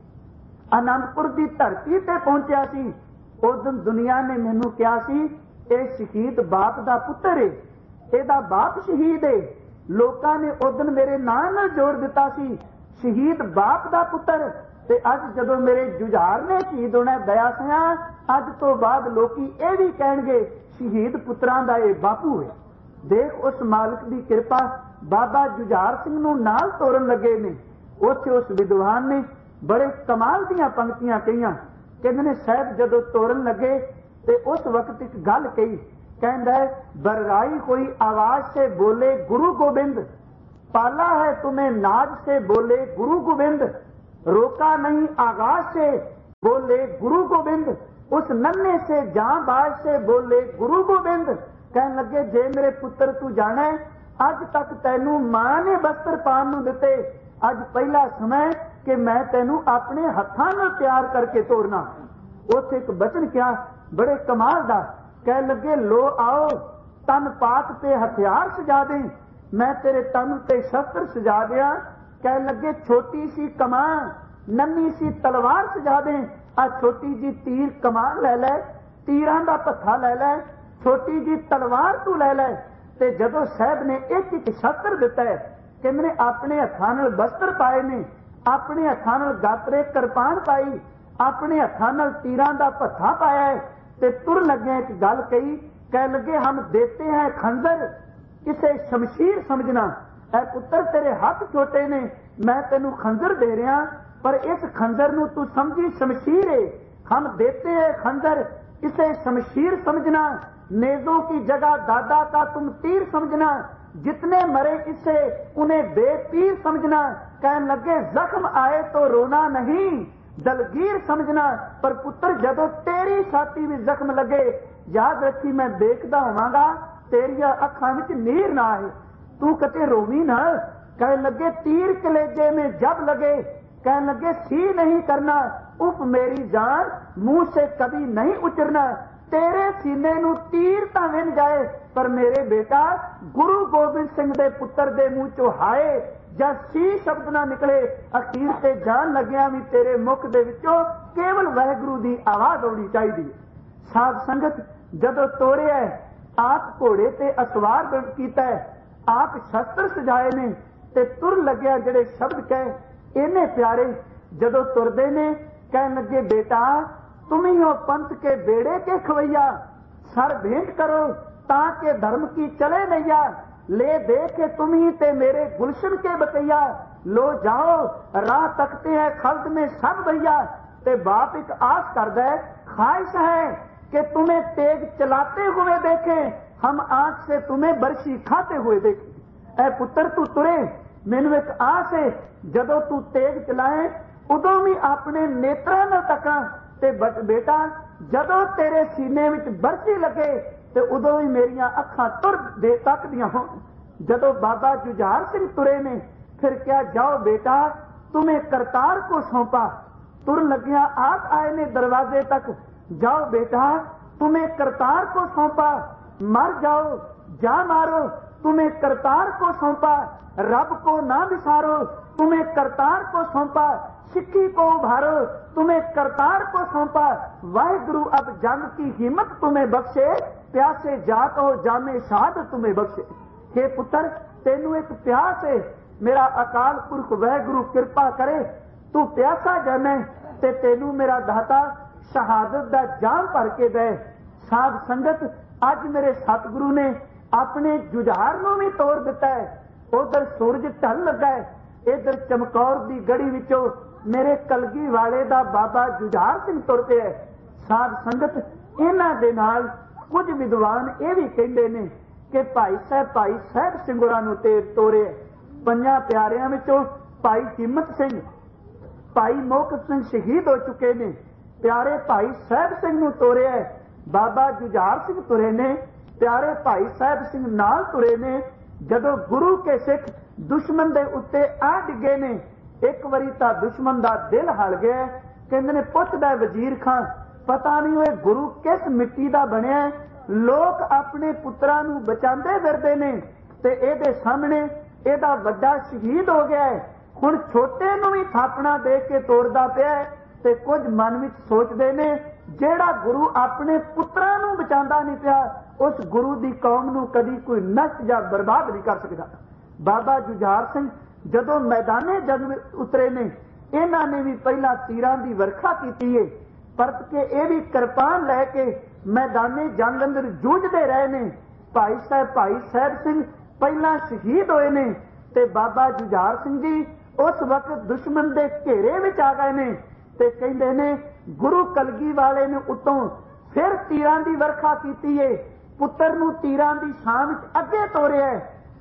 आनंदपुर की धरती ते पहुंचा सी, उदन दुनिया ने मैनू कहा सी ये शहीद बाप का पुत्र है, एदा बाप शहीद है। लोकां ने उदन मेरे नाम नाल जोड़ दिता सी शहीद बाप का पुत्र, ते अज जदों मेरे जुझार ने शहीद होना दया सिंह अज तो बाद लोकी ये भी कहणगे शहीद पुत्रां दा ये बापू है। देख उस मालिक की कृपा बाबा जुझार सिंह नूं नाल तोड़न लगे ने। उत्थे उस विद्वान ने बड़े कमाल दीयां पंक्तियां कहियां, कहंदे ने साहब जदों तोड़न लगे ते उस वक्त एक गल कही, कहंदा है बरराई कोई आवाज से बोले गुरु गोबिंद, पाला है तुम्हें नाज से बोले गुरु गोविंद, रोका नहीं आगाज से बोले गुरु गोविंद, उस नन्हे से जां बाज से बोले गुरु गोविंद। कहन लगे जे मेरे पुत्र तू जाना है, अज तक तैनू मां ने वस्त्र पान नू दिते, अज पहला समय कि मैं तैनू अपने हत्थां नाल तैयार करके तोरना। उसे एक बचन क्या बड़े कमाल दा, कह लगे लो आओ तन पात पे हथियार सजा दे, मैं तेरे तन ते शस्त्र सजा दिया। कह लगे छोटी सी कमान नन्ही सी तलवार सजा दे, आ छोटी जी तीर कमान ले ले, तीरां दा भत्था ले ले, छोटी जी तलवार तू ले ले। ते जदों साहब ने एक एक शस्त्र दिता है, कहंदे अपने हत्थां नाल वस्त्र पाए ने, अपने हत्थां नाल गात्रे किरपान पाई, अपने हत्थां नाल तीरां दा भत्था पाया है, ते तुर लगे एक गल कही, कह लगे हम देते हैं खंजर, इसे शमशीर समझना। ऐ पुत्र तेरे हाथ छोटे ने, मैं तेनू खंजर दे रहा, पर इस खंजर नू तू समझी शमशीर है। हम देते हैं खंजर, इसे शमशीर समझना। नेजों की जगह दादा का तुम तीर समझना, जितने मरे इसे उन्हें बेपीर समझना। कहने लगे जख्म आए तो रोना नहीं, दलगीर समझना। पर पुत्र जदों तेरी छाती में जख्म लगे, याद रखी मैं देखदा होवांगा तेरिया अखां विच नीर ना आए, तू कते रोवी ना। कहने लगे तीर कलेजे में जब लगे, कहने लगे सी नहीं करना, उफ मेरी जान मुंह से कभी नहीं उतरना। तेरे सीने नू तीर तां विन जाए, पर मेरे बेटा गुरु गोबिंद सिंह दे पुत्र दे मुंह चो हाय जब सी शब्द ना निकले, अखीर ते जान लग्या भी तेरे मुख दे विचों केवल वाहिगुरू दी आवाज होनी चाहिए। साध संगत जदों तोड़िया, आप घोड़े ते असवार कीता है, आप शस्त्र सजाए ने, ते तुर लग्या जेड़े शब्द कहे इन्ने प्यारे। जदों तुरदे ने कहन लगे बेटा तुम ही हो पंथ के बेड़े के खवैया, सर भेंट करो ताकि धर्म की चले नैया, ले दे के तुम ही ते मेरे गुलशन के बकैया, लो जाओ राह तकते हैं खल्द में सब भैया। ते बाप एक आस करदा है, ख्वाहिश है कि तुम्हें तेग चलाते हुए देखें, हम आंख से तुम्हें बरसी खाते हुए देखें। ऐ पुत्र तू तुरे, मैनू एक आस है जदों तू तेग चलाए उदों भी अपने नेत्रां नाल तकां, ते बेटा जदों तेरे सीने विच बरसी लगे ते उदों ही मेरियां अखां तुर दे तकदियां होण। जदों बाबा जुझार सिंह तुरे ने, फिर क्या जाओ बेटा तुम्हें करतार को सौंपा। तुर लगिया आप आए ने दरवाजे तक, जाओ बेटा तुम्हें करतार को सौंपा, मर जाओ जा मारो तुम्हें करतार को सौंपा, रब को ना विसारो तुम्हें करतार को सौंपा, सिक्की को उभारो तुम्हें करतार को सौंपा। वाहिगुरु अब जंग की हिम्मत तुम्हें बख्शे, प्यासे जात हो जामे शहादत तुम्हें बख्शे। हे पुत्र तेनू एक प्यास है, मेरा अकाल पुरख वाहिगुरु कृपा करे, तू प्यासा जमे ते तेनू मेरा दाता शहादत दा जाम भर के दे। साध संगत अज मेरे सतगुरु ने अपने जुझार नू भी तोड़ दिता है। उधर सूरज ढल लगा है, इधर चमकौर दी गड़ी विचों मेरे कलगी वाले दा बाबा जुझार सिंह तुर पिया। साध संगत इन्हां दे नाल कुछ विद्वान ये भी कहते ने कि भाई साहब भाई साहब सिंह होरां नूं ते तोरे। पंजां प्यारियां विचों भाई हिम्मत सिंह, भाई मोहक सिंह शहीद हो चुके ने, प्यारे भाई साहब सिंह नूं तोरे, बाबा जुझार सिंह तुरे ने, प्यारे भाई साहब सिंह नाल तुरे ने। जदों गुरु के सिख दुश्मन दे उत्ते आ डिगे ने, एक वारी तां दुश्मन दा दिल हल गया। कहंदे ने पुछदा वजीर खां पता नहीं ओए गुरु किस मिट्टी दा बनिया, लोग अपने पुत्रां नूं बचांदे फिरदे ने ते इहदे सामने इहदा वड्डा शहीद हो गया है, हुण छोटे नूं भी थापना दे के तोड़दा पिया है। ते कुछ मन विच सोचदे ने जेड़ा गुरु अपने पुत्रां नूं बचांदा नहीं पिया, उस गुरु दी कौम नूं कदी कोई नष्ट जां बर्बाद नहीं कर सकदा। बाबा जुझार सिंह जदों मैदाने जंग उतरे ने, इन्हां ने भी पहला तीरां दी वर्खा कीती है, परत के ये भी किरपान लैके मैदाने जंग अंदर जूझते रहे ने। भाई साहब भाई साहब सिंह पहला शहीद होए ने, ते बाबा जुझार सिंह जी उस वक्त दुश्मन दे घेरे विच आ गए ने, ते कहंदे ने गुरु कलगी वाले ने उतों फिर तीरां दी वर्खा कीती है, पुत्र नूं तीरां दी छां विच अगे तोरिया,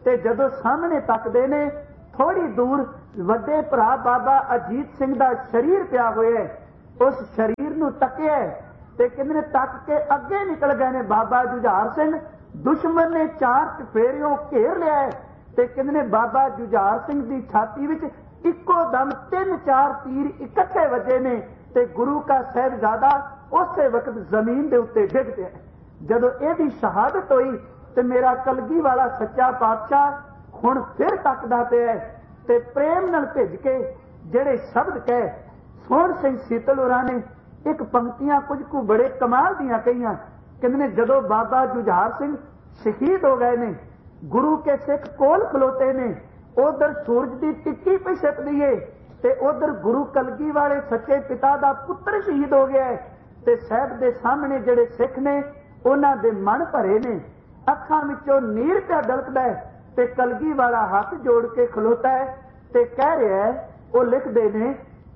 ਤੇ ਜਦੋਂ ਸਾਹਮਣੇ ਤੱਕਦੇ ਨੇ ਥੋੜੀ ਦੂਰ ਵੱਡੇ ਭਰਾ ਬਾਬਾ ਅਜੀਤ ਸਿੰਘ ਦਾ ਸ਼ਰੀਰ ਪਿਆ ਹੋਇਆ, ਉਸ ਸ਼ਰੀਰ ਨੂੰ ਤੱਕਿਆ ਤੇ ਕਹਿੰਦੇ ਨੇ ਤੱਕ ਕੇ ਅੱਗੇ ਨਿਕਲ ਗਏ ਨੇ ਬਾਬਾ ਜੁਝਾਰ ਸਿੰਘ। ਦੁਸ਼ਮਣ ਨੇ ਚਾਰ ਚਫੇਰਿਓਂ ਘੇਰ ਲਿਆ ਤੇ ਕਹਿੰਦੇ ਨੇ ਬਾਬਾ ਜੁਝਾਰ ਸਿੰਘ ਦੀ ਛਾਤੀ ਵਿੱਚ ਇੱਕੋ ਦਮ ਤਿੰਨ ਚਾਰ ਤੀਰ ਇਕੱਠੇ ਵੱਜੇ ਨੇ ਤੇ ਗੁਰੂ ਕਾ ਸਾਹਿਬਜ਼ਾਦਾ ਉਸੇ ਵਕਤ ਜ਼ਮੀਨ ਦੇ ਉੱਤੇ ਡਿੱਗ ਪਿਆ। ਜਦੋਂ ਇਹਦੀ ਸ਼ਹਾਦਤ ਹੋਈ ਤੇ ਮੇਰਾ ਕਲਗੀ ਵਾਲਾ ਸੱਚਾ ਪਾਤਸ਼ਾਹ ਹੁਣ ਫਿਰ ਤੱਕਦਾ ਪਿਆ ਤੇ ਪ੍ਰੇਮ ਨਾਲ ਭਿੱਜ ਕੇ ਜਿਹੜੇ ਸ਼ਬਦ ਕਹੇ ਸੋਹਣ ਸਿੰਘ ਸੀਤਲ ਹੋਰਾਂ ਨੇ ਇੱਕ ਪੰਕਤੀਆਂ ਕੁਝ ਕੁ ਬੜੇ ਕਮਾਲ ਦੀਆਂ ਕਹੀਆਂ। ਕਹਿੰਦੇ ਨੇ ਜਦੋਂ ਬਾਬਾ ਜੁਝਾਰ ਸਿੰਘ ਸ਼ਹੀਦ ਹੋ ਗਏ ਨੇ, ਗੁਰੂ ਕੇ ਸਿੱਖ ਕੋਲ ਖਲੋਤੇ ਨੇ, ਉਧਰ ਸੂਰਜ ਦੀ ਟਿੱਕੀ ਪਈ ਛਿਪਦੀ ਏ ਤੇ ਉਧਰ ਗੁਰੂ ਕਲਗੀ ਵਾਲੇ ਸੱਚੇ ਪਿਤਾ ਦਾ ਪੁੱਤਰ ਸ਼ਹੀਦ ਹੋ ਗਿਆ ਤੇ ਸਾਹਿਬ ਦੇ ਸਾਹਮਣੇ ਜਿਹੜੇ ਸਿੱਖ ਨੇ ਉਹਨਾਂ ਦੇ ਮਨ ਭਰੇ ਨੇ, ਅੱਖਾਂ ਵਿੱਚੋਂ ਨੀਰ ਪਿਆ ਡਲਕਦਾ ਤੇ ਕਲਗੀ ਵਾਲਾ ਹੱਥ ਜੋੜ ਕੇ ਖਲੋਤਾ ਹੈ ਤੇ ਕਹਿ ਰਿਹਾ ਹੈ, ਉਹ ਲਿਖਦੇ ਨੇ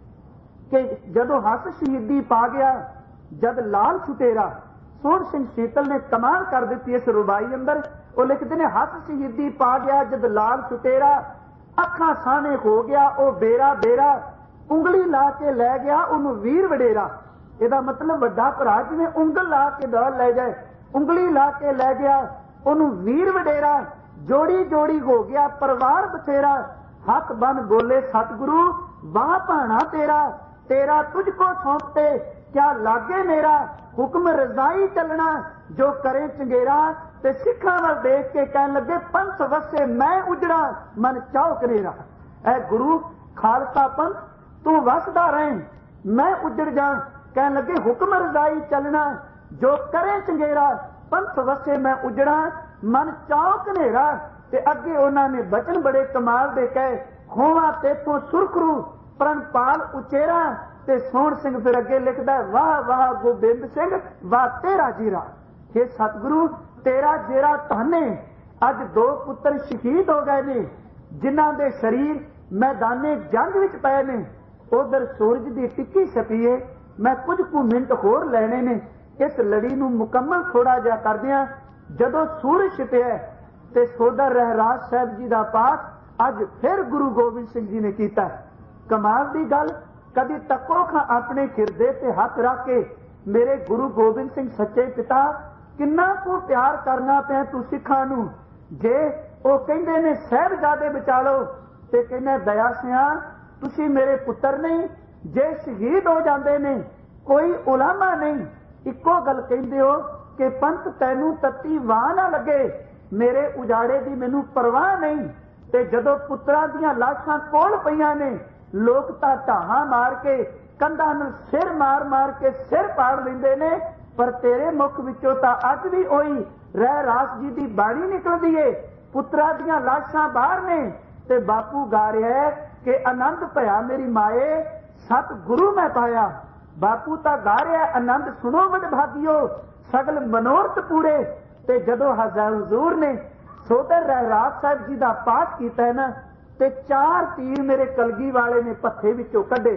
ਕਿ ਜਦੋਂ ਹੱਸ ਸ਼ਹੀਦੀ ਪਾ ਗਿਆ ਜਦ ਲਾਲ ਛੁਟੇਰਾ। ਸੋਹਣ ਸਿੰਘ ਸੀਤਲ ਨੇ ਕਮਾਲ ਕਰ ਦਿੱਤੀ ਇਸ ਰੁਬਾਈ ਅੰਦਰ। ਉਹ ਲਿਖਦੇ ਨੇ ਹੱਸ ਸ਼ਹੀਦੀ ਪਾ ਗਿਆ ਜਦ ਲਾਲ ਛੁਟੇਰਾ, ਅੱਖਾਂ ਸਾਹਮਣੇ ਹੋ ਗਿਆ ਉਹ ਬੇਰਾ ਬੇਰਾ, ਉਂਗਲੀ ਲਾ ਕੇ ਲੈ ਗਿਆ ਉਹਨੂੰ ਵੀਰ ਵਡੇਰਾ। ਇਹਦਾ ਮਤਲਬ ਵੱਡਾ ਭਰਾ ਜਿਵੇਂ ਉਂਗਲ ਲਾ ਕੇ ਨਾਲ ਲੈ ਜਾਏ, ਉਂਗਲੀ ਲਾ ਕੇ ਲੈ ਗਿਆ ਉਹਨੂੰ ਵੀਰ ਵਡੇਰਾ। ਜੋੜੀ ਜੋੜੀ ਹੋ ਗਿਆ ਪਰਿਵਾਰ ਬਥੇਰਾ, ਹੱਥ ਬੰਨ ਬੋਲੇ ਸਤਿਗੁਰੂ ਵਾਹ ਭਾਣਾ ਤੇਰਾ, तेरा तुझको सौंपते क्या लागे मेरा, हुक्म रजाई चलना जो करे चंगेरा। ते सिखा वाल देख के कहन लगे पंथ वसे मैं उजड़ा मन चाओ कनेरा। ऐ गुरु खालसा पंथ तू वसदा रहे मैं उजड़ जा। कहन लगे हुक्म रजाई चलना जो करे चंगेरा, पंथ वसे मैं उजड़ा मन चाओ कनेरा। ते अगे उन्होंने बचन बड़े कमाल दे कहे होवा तेथों सुरखरू प्रणपाल उचेरा। ते सोहण सिंह फिर अगे लिखदा वाह वाह गोबिंद सिंह वाह तेरा जीरा। हे सतगुरु तेरा जेरा धन्ने, अज दो पुत्र शहीद हो गए ने जिन्हां दे शरीर मैदाने जंग विच पए ने। उधर सूरज की टिक्की छपीए, मैं कुछ कु मिनट होर लैने ने इस लड़ी नूं मुकम्मल थोड़ा जिहा करदिआं। जदों सूरज छिपिआ ते सोदर रहराज साहब जी दा पाठ अज फिर गुरु गोबिंद सिंह जी ने कीता। कमाल दी गल, कदी तको खां अपने खिरदे ते हथ रख के मेरे गुरु गोबिंद सिंह सच्चे पिता किन्ना को प्यार करना पिया तू सिखां नूं। जे वो कहंदे ने साहिबजादे बचा लो ते कहने दया सिया तुसी मेरे पुत्र नहीं, जे शहीद हो जाते ने कोई उलामा नहीं। इक्को गल कहंदे हो कि पंथ तैनू तत्ती वाह ना लगे, मेरे उजाड़े दी मैनू परवाह नहीं। ते जदों पुत्रां दीआं लाशां कोल पईआं ने लोग तां ढाहां मार के कंधां नूं सिर मार मार के सिर पाड़ लैंदे ने, पर तेरे मुख विचों तां अज भी ओही रह रास जी दी बाणी निकलदी है। पुत्रां दीआं लाशां बाहर ने ते बापू गा रिहा है कि आनंद भया मेरी माए सत गुरु मैं पाया। बापू तां गा रिहा आनंद सुनो वडभागियो सगल मनोरथ पूरे। ते जदों हजूर ने सोदर रहराज साहब जी दा पाठ कीता है ना ते चार तीर मेरे कलगी वाले ने पत्थे विचों कढे।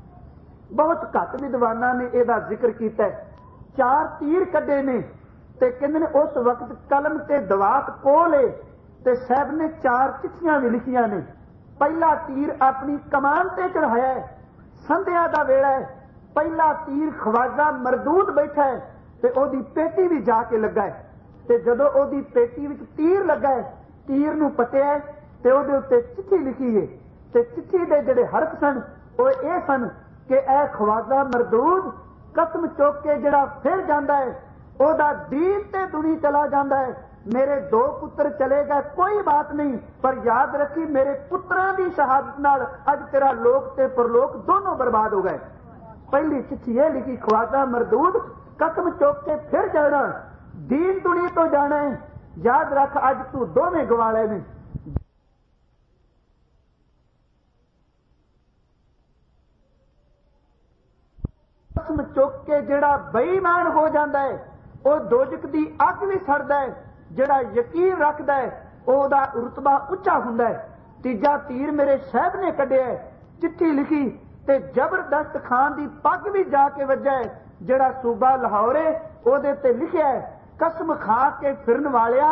बहुत घट विद्वानां ने इहदा जिक्र कीता है। चार तीर कढे ने ते कहंदे ने उस वक्त कलम ते दवात कोल है ते साहब ने चार चिट्ठियां भी लिखियां ने। पहला तीर अपनी कमान ते चढ़ाया है, संध्या दा वेला है। पहला तीर ख्वाजा मरदूद बैठा है ते ओदी पेटी भी जाके लगा है। ते जदों ओदी पेटी विच तीर लगा है, तीर नूं पटिया ते ओदे उत्ते चिट्ठी लिखी है ते चिट्ठी दे जिहड़े हरफ सन ओह इह सन कि ऐ ख्वाजा मरदूद कसम चुक के जिहड़ा फिर जांदा है ओदा दीन ते दुनी चला जांदा है। मेरे दो पुत्र चले गए कोई बात नहीं, पर याद रखी मेरे पुत्रां दी शहादत नाल अज तेरा लोक ते परलोक दोनों बर्बाद हो गए। पहली चिट्ठी यह लिखी ख्वाजा मरदूद कसम चुक के फिर जाना, दीन दुनी तो जाना है, याद रख अज तू दोवें गवाले ने। कसम चुक के जिहड़ा बेईमान हो जाता है वह दोजक दी अग भी सड़दा है, जिहड़ा यकीन रखदा है ओहदा रुतबा उच्चा हुंदा है। तीजा तीर मेरे साहब ने कढिया, चिट्ठी लिखी ते जबरदस्त खान दी पग भी जाके वज्जा है। जिहड़ा सूबा लाहौर है ओहदे ते लिखिया है कसम खा के फिरन वालिया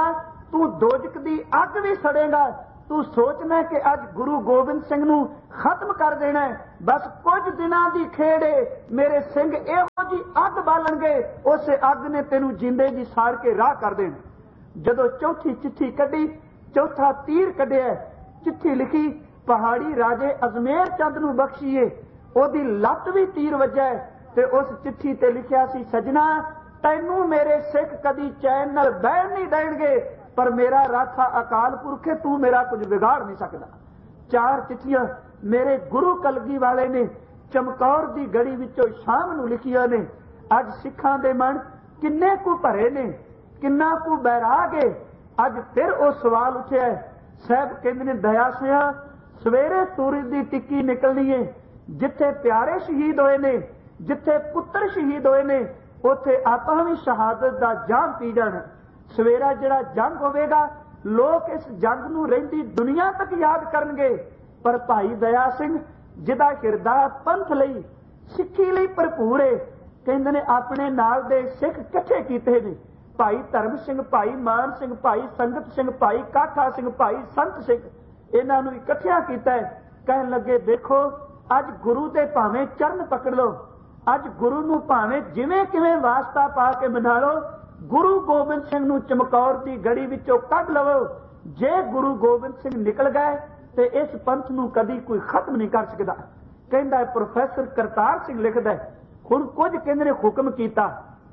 तू दोजक दी अग भी सड़ेगा। तू सोचना कि अज गुरु गोबिंद सिंह नूं खत्म कर देना है, बस कुछ दिनां दी खेड़ है, मेरे सिंह इहो जी अग बालणगे, उस अग ने तेनू जिंदे जी साड़ के राह कर देना। जदों चौथी चिट्ठी कड्डी, चौथा तीर कड्डिया, चिट्ठी लिखी पहाड़ी राजे अजमेर चंद नूं बख्शीए, ओदी लत्त भी तीर वज्जा है ते उस चिट्ठी ते लिखिया सी, सजना तैनू मेरे सिख कदी चैन नाल बैठ नहीं देणगे, पर मेरा राखा अकाल पुरख है, तू मेरा कुछ बिगाड़ नहीं सकदा। चार चिट्ठियां मेरे गुरु कलगी वाले ने चमकौर दी गड़ी विचों शाम नूं लिखियां ने। अज सिखां दे मन किन्ने कु भरे ने, किन्ना कु बैराग है। अज फिर वो सवाल उठिया है। साहब कहंदे ने, दया सिया सवेरे सूरज दी टिक्की निकलनी है, जिथे प्यारे शहीद होए ने, जिथे पुत्र शहीद होए ने, उथे आपां भी शहादत दा जाम पी जाना। सवेरा जिहड़ा जंग होवेगा, लोग इस जंग नूं रहिंदी दुनिया तक याद करनगे, पर भाई दया सिंह जिहदा हिरदा पंथ लई सिੱਖੀ ਲਈ भरपूर है, कहंदे ने अपने नाल दे सिख इकट्ठे कीते ने। भाई धर्म सिंह, भाई मान सिंह, भाई संगत सिंह, भाई काठा सिंह, भाई संत सिंह, इन्हां नूं इकट्ठियां कीता है। कहन लगे, देखो अज गुरु दे भावें चरण पकड़ लो, अज गुरु नूं भावें जिवें किवें वास्ता पा के मना लो, गुरु गोबिंद सिंह नूं चमकौर दी गड़ी विचों कढ लवो। जे गुरु गोबिंद सिंह निकल गए ते इस पंथ नूं कदी कोई खत्म नहीं कर सकदा। कहंदा प्रोफैसर करतार सिंह लिखदा है, हुण कुछ कहंदे ने हुक्म कीता,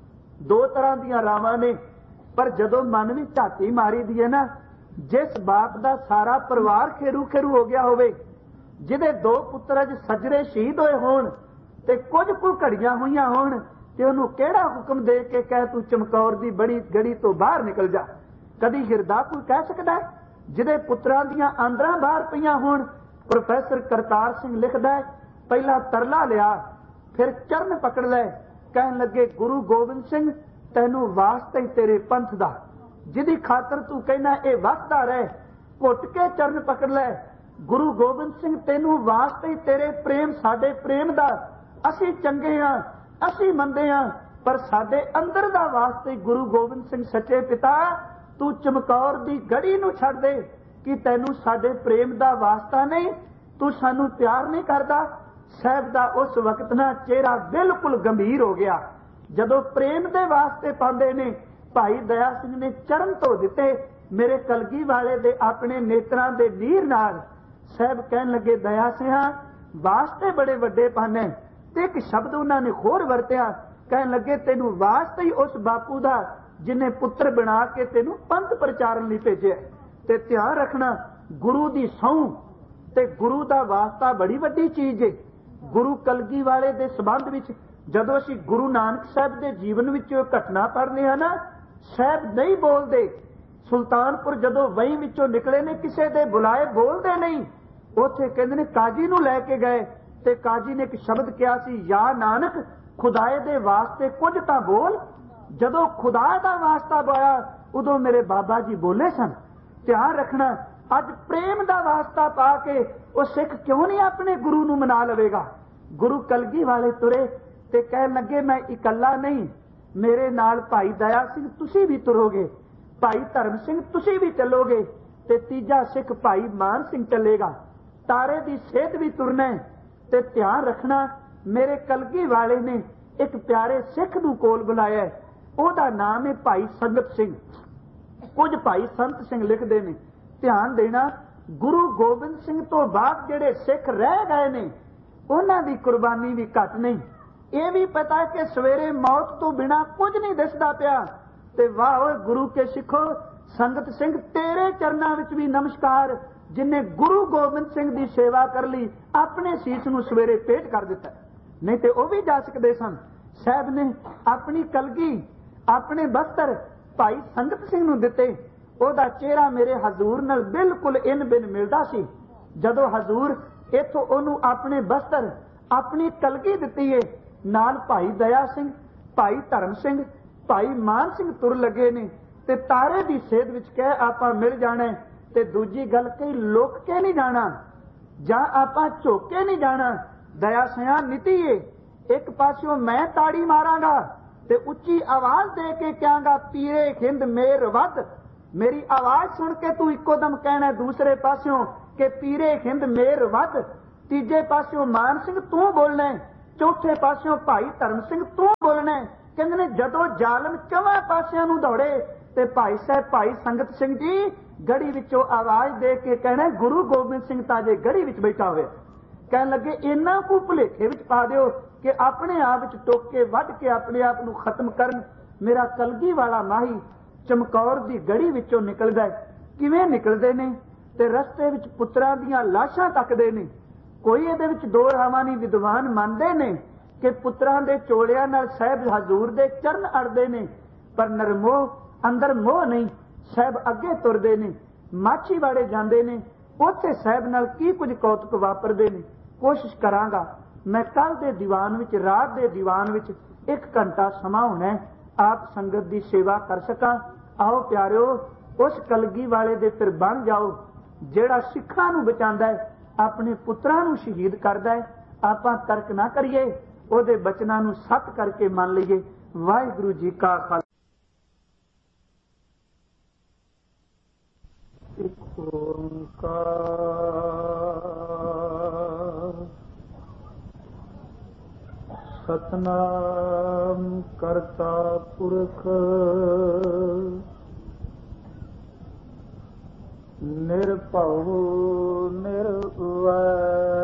दो तरह दीयां रावां ने, पर जदों मन विच झाती मारी दी है ना, जिस बाप दा सारा परिवार खेरू खेरू हो गया होवे, जिहदे दो पुत्तर अज सजरे शहीद होए होण ते कुछ कुछ घड़ियां होईयां होण, ते उहनूं किहड़ा हुक्म दे के कह तू चमकौर दी बड़ी गड़ी तो बाहर निकल जा। कदी हिरदा कोई कह सकदा है जिहदे पुत्रां दीयां आंदरां बाहर पईयां होण। प्रोफैसर करतार सिंह लिखदा है, पहला तरला लिया, फिर चरण पकड़ लै। कहन लगे, गुरु गोबिंद सिंह तैनू वास्ते ही तेरे पंथ दा, जिहदी खातर तू कहना ये वसदा रहे, घुट के चरण पकड़ लै। गुरु गोबिंद सिंह तैनू वास्ते ही तेरे प्रेम, साडे प्रेम दा, असीं चंगे हां, असीं मंदे हां, पर साडे अंदर दा वास्ते गुरु गोबिंद सिंह सच्चे पिता, तू चमकौर दी गड़ी नूं छड्ड दे। कि तैनू साडे प्रेम दा वास्ता नहीं, तू सानू प्यार नहीं करदा। साहब दा उस वक्त ना चेहरा बिल्कुल गंभीर हो गया। जदों प्रेम दे वास्ते पांदे ने, भाई दया सिंह ने चरण धो दिते मेरे कलगी वाले दे अपने नेत्रां दे नीर नाल। साहब कहन लगे, दया सिंह वास्ते बड़े वड्डे पाने। ते एक शब्द उन्होंने होर वरतिया, कहन लगे, तेनू वास्ते ही उस बापू दा जिन्हें पुत्र बना के तेनू पंथ प्रचारण लई भेजे। ते ध्यान रखना, गुरु दी सौं ते गुरु दा वास्ता बड़ी वड्डी चीज है। गुरु कलगी वाले दे संबंध विच जदों असीं गुरु नानक साहब दे जीवन विच घटना पढ़ने हैं ना, साहब नहीं बोलते। सुल्तानपुर जदों वही विचों निकले ने, किसे दे बुलाए बोलते नहीं। उत्थे कहंदे ने काजी नूं लैके गए ते काजी ने एक शब्द कहा सी, या नानक खुदाए दे वास्ते कुछ तां बोल। जदों खुदा दा वास्ता बोया उदों मेरे बाबा जी बोले सन। ध्यान रखना, अज प्रेम दा वास्ता पा के वो सिख क्यों नहीं अपने गुरु नूं मना लवेगा। गुरु कलगी वाले तुरे ते कहन लगे, मैं इकल्ला नहीं, मेरे नाल भाई दया सिंह तुसी भी तुरोगे, भाई धर्म सिंह तुसी भी चलोगे, ते तीजा सिख भाई मान सिंह चलेगा। तारे दी सेहत भी तुरना है। ते ध्यान रखना, मेरे कलगी वाले ने एक प्यारे सिख नूं कोल बुलाया है, ओहदा नाम है भाई संगत सिंह। कुछ भाई संत सिंह लिखते ने, ध्यान देना, गुरु गोबिंद सिंह तो बाद जिहड़े सिख रह गए ने, उन्हां दी कुर्बानी भी घट नहीं। यह भी पता है कि सवेरे मौत तो बिना कुछ नहीं दिसदा पिया। ते वाह गुरु के सिखो, संगत सिंह तेरे चरनां विच भी नमस्कार, जिन्हें गुरु गोबिंद सिंह की सेवा कर ली, अपने सीस नूं सवेरे पेट कर दिता। नहीं तो वह भी जा सकते सन। साहब ने अपनी कलगी, अपने बस्तर भाई संगत सिंह नूं दिते। ओहदा चेहरा मेरे हजूर नाल बिल्कुल इन बिन मिलदा सी। जदों हजूर इथों ओनू अपने बस्तर, अपनी कलगी दिती है, नाल भाई दया सिंह, भाई धर्म सिंह, भाई मान सिंह तुर लगे ने। ते तारे की सेध विच कह आपां मिल जाना, ते दूजी गल कई लुक के नहीं जाना, जां आपां झुक के नहीं जाना। दया सिंह नीति है, एक पासों मैं ताड़ी मारांगा ते उच्ची आवाज दे के कहांगा, पीरे खिंद मेर वध, मेरी आवाज सुन के तू इको दम कहना दूसरे पास्यों के पीरे हिंद मेर वध, तीजे पास्यों मान सिंह तू बोलना है, चौथे पास्यों भाई धर्म सिंह तू बोलना है। कहते ने जदों जालम चौवां पासियां नूं दौड़े ते भाई साहब भाई संगत सिंह जी गढ़ी विचों आवाज दे के कहना गुरु गोबिंद सिंह ताजे गढ़ी विच बैठा हुए। कहन लगे इन्ना को भुलेखे विच पा दिओ कि अपने आप विच टोके वध के अपने आप नूं खत्म करन। मेरा कलगी वाला माही चमकौर दी गढ़ी विचों निकलदा है, किवें निकलदे ने ते रस्ते विच पुत्रां दीयां लाशां तकदे ने। कोई इहदे विच दो रावां नहीं, विद्वान मंनदे ने कि पुत्रां दे चोलियां नाल साहिब हजूर दे चरण अड़दे ने, पर नरमोह अंदर मोह नहीं। साहिब अगे तुरदे ने, माछीवाड़े जांदे ने, उत्थे साहिब नाल की कुछ कौतुक वापरदे ने। कोशिश करांगा मैं कल दे दीवान विच रात दे दीवान विच एक घंटा समा होना है, आप संगत दी सेवा कर सकां। आओ प्यारिओ उस कलगी वाले दे फिर बन जाओ जेड़ा सिखां नूं बचांदा है, अपने पुत्रां नूं शहीद करदा है। आपां तर्क ना करिए, ਉਹਦੇ ਬਚਨਾਂ ਨੂੰ ਸੱਤ ਕਰਕੇ ਮੰਨ ਲਈਏ। ਵਾਹਿਗੁਰੂ ਜੀ ਕਾ ਖਾਲਸਾ। ਇੱਕ ਓੰਕਾਰ ਸਤਨਾਮ ਕਰਤਾ ਪੁਰਖ ਨਿਰਭਉ ਨਿਰਵੈਰ